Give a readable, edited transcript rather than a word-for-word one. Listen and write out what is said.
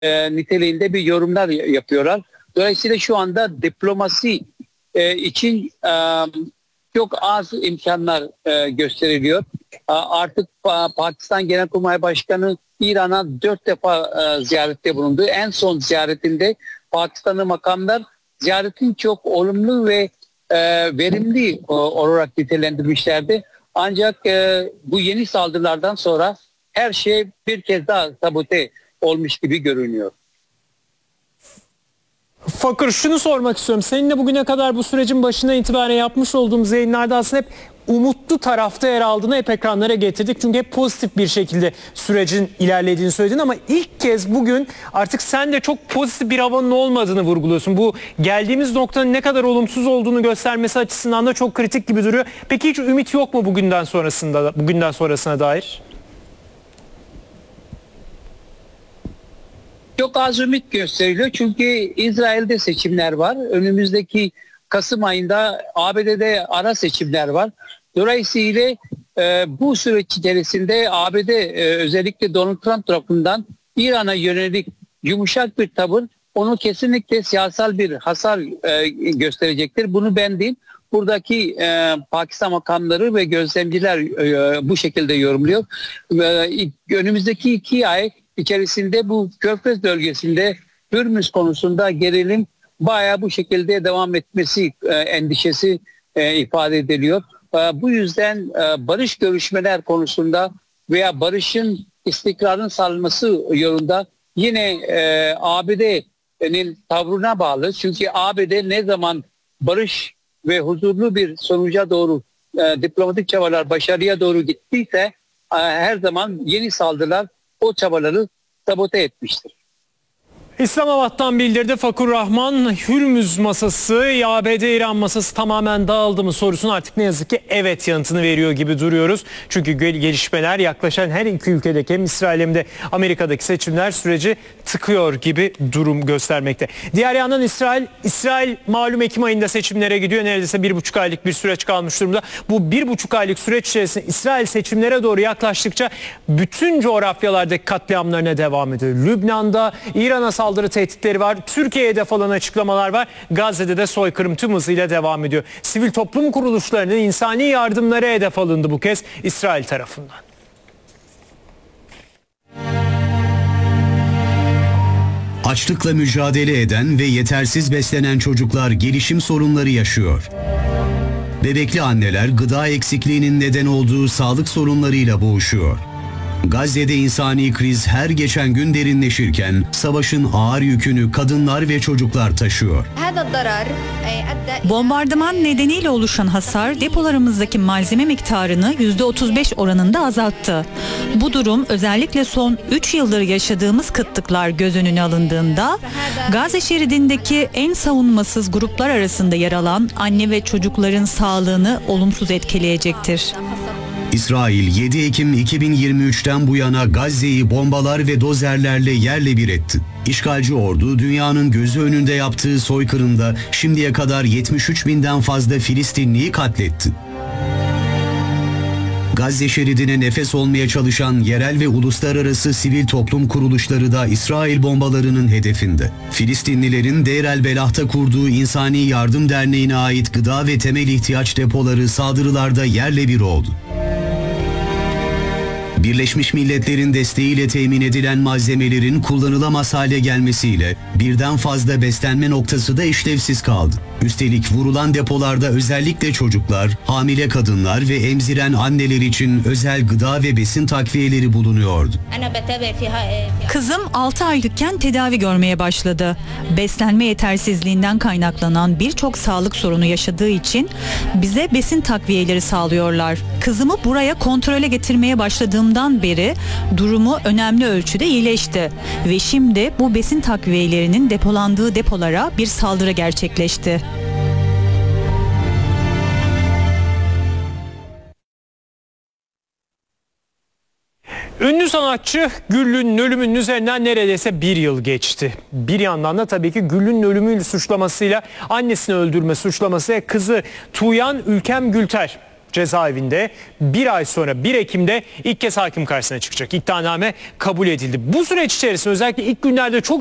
niteliğinde bir yorumlar yapıyorlar. Dolayısıyla şu anda diplomasi için çok az imkanlar gösteriliyor. Artık Pakistan Genelkurmay Başkanı İran'a 4 defa ziyarette bulundu. En son ziyaretinde Pakistanlı makamlar ziyaretin çok olumlu ve verimli olarak nitelendirmişlerdi. Ancak bu yeni saldırılardan sonra her şey bir kez daha sabote olmuş gibi görünüyor. Fakir, şunu sormak istiyorum. Seninle bugüne kadar bu sürecin başından itibaren yapmış olduğumuz yayınlarda aslında hep umutlu tarafta yer aldığını hep ekranlara getirdik. Çünkü hep pozitif bir şekilde sürecin ilerlediğini söyledin ama ilk kez bugün artık sen de çok pozitif bir havanın olmadığını vurguluyorsun. Bu geldiğimiz noktanın ne kadar olumsuz olduğunu göstermesi açısından da çok kritik gibi duruyor. Peki hiç ümit yok mu bugünden sonrasına dair? Çok az ümit gösteriliyor çünkü İsrail'de seçimler var. Önümüzdeki Kasım ayında ABD'de ara seçimler var. Dolayısıyla bu süreç içerisinde ABD özellikle Donald Trump tarafından İran'a yönelik yumuşak bir tavır onu kesinlikle siyasal bir hasar gösterecektir. Bunu ben değil, buradaki Pakistan makamları ve gözlemciler bu şekilde yorumluyor. Önümüzdeki 2 ay içerisinde bu Körfez bölgesinde Hürmüz konusunda gerilim bayağı bu şekilde devam etmesi endişesi ifade ediliyor. Bu yüzden barış görüşmeler konusunda veya barışın istikrarın sağlanması yolunda yine ABD'nin tavrına bağlı. Çünkü ABD ne zaman barış ve huzurlu bir sonuca doğru diplomatik çabalar başarıya doğru gittiyse her zaman yeni saldırılar o çabaları sabote etmiştir. İslamabad'dan bildirdi Fakur Rahman. Hürmüz masası, ABD-İran masası tamamen dağıldı mı sorusuna artık ne yazık ki evet yanıtını veriyor gibi duruyoruz. Çünkü gelişmeler yaklaşan her iki ülkedeki hem İsrail hem de Amerika'daki seçimler süreci tıkıyor gibi durum göstermekte. Diğer yandan İsrail malum Ekim ayında seçimlere gidiyor. Neredeyse 1,5 aylık bir süreç kalmış durumda. Bu 1,5 aylık süreç içerisinde İsrail seçimlere doğru yaklaştıkça bütün coğrafyalardaki katliamlarına devam ediyor. Lübnan'da İran'a saldırı tehditleri var. Türkiye'ye hedef alan açıklamalar var. Gazze'de de soykırım tüm hızıyla devam ediyor. Sivil toplum kuruluşlarının insani yardımlara hedef alındı bu kez İsrail tarafından. Açlıkla mücadele eden ve yetersiz beslenen çocuklar gelişim sorunları yaşıyor. Bebekli anneler gıda eksikliğinin neden olduğu sağlık sorunlarıyla boğuşuyor. Gazze'de insani kriz her geçen gün derinleşirken savaşın ağır yükünü kadınlar ve çocuklar taşıyor. Bombardıman nedeniyle oluşan hasar depolarımızdaki malzeme miktarını %35 oranında azalttı. Bu durum özellikle son 3 yıldır yaşadığımız kıtlıklar göz önüne alındığında Gazze şeridindeki en savunmasız gruplar arasında yer alan anne ve çocukların sağlığını olumsuz etkileyecektir. İsrail 7 Ekim 2023'ten bu yana Gazze'yi bombalar ve dozerlerle yerle bir etti. İşgalci ordu dünyanın gözü önünde yaptığı soykırımda şimdiye kadar 73 binden fazla Filistinliyi katletti. Gazze şeridine nefes olmaya çalışan yerel ve uluslararası sivil toplum kuruluşları da İsrail bombalarının hedefinde. Filistinlilerin Deir el-Belah'ta kurduğu İnsani Yardım Derneği'ne ait gıda ve temel ihtiyaç depoları saldırılarda yerle bir oldu. Birleşmiş Milletler'in desteğiyle temin edilen malzemelerin kullanılamaz hale gelmesiyle birden fazla beslenme noktası da işlevsiz kaldı. Üstelik vurulan depolarda özellikle çocuklar, hamile kadınlar ve emziren anneler için özel gıda ve besin takviyeleri bulunuyordu. Kızım 6 aylıkken tedavi görmeye başladı. Beslenme yetersizliğinden kaynaklanan birçok sağlık sorunu yaşadığı için bize besin takviyeleri sağlıyorlar. Kızımı buraya kontrole getirmeye başladığımdan beri durumu önemli ölçüde iyileşti ve şimdi bu besin takviyelerinin depolandığı depolara bir saldırı gerçekleşti. Ünlü sanatçı Güllü'nün ölümünün üzerinden neredeyse 1 yıl geçti. Bir yandan da tabii ki Güllü'nün ölümüyle suçlamasıyla annesini öldürme suçlaması kızı Tuğyan Ülkem Gülter cezaevinde. Bir ay sonra 1 Ekim'de ilk kez hakim karşısına çıkacak. İddianame kabul edildi. Bu süreç içerisinde özellikle ilk günlerde çok